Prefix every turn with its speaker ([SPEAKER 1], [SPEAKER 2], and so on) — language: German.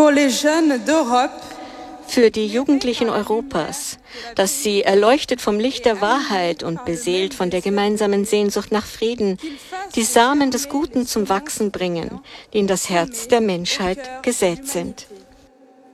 [SPEAKER 1] pour les jeunes d'Europe,
[SPEAKER 2] für die Jugendlichen Europas, dass sie erleuchtet vom Licht der Wahrheit und beseelt von der gemeinsamen Sehnsucht nach Frieden die Samen des Guten zum Wachsen bringen, die in das Herz der Menschheit gesät sind.